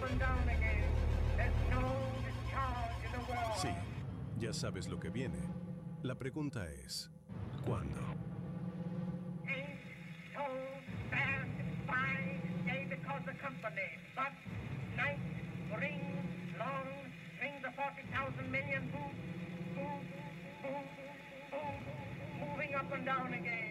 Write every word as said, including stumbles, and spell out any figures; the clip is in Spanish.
and down again. There's no discharge in the world. Sí, ya sabes lo que viene. La pregunta es, ¿cuándo? Ain't so bad by day because the company, but night brings long strings of forty thousand million move, move, move, move, moving up and down again.